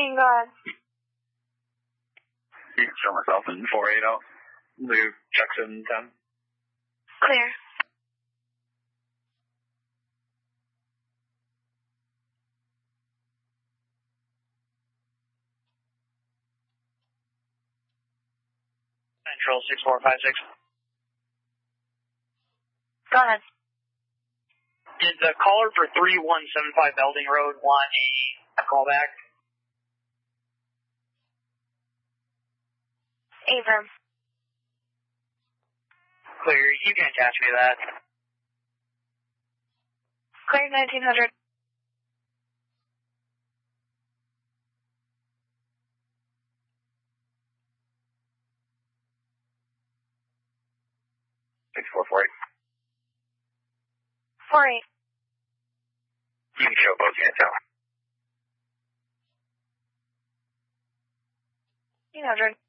Go ahead. You can show myself in 480. Lou, checks in 10. Clear. Central 6456. Go ahead. Did the caller for 3175 Belding Road want a callback? Affirm. Clear. You can attach me to that. Clear 1900. Six four four eight. 48. You can show both units out. 1800.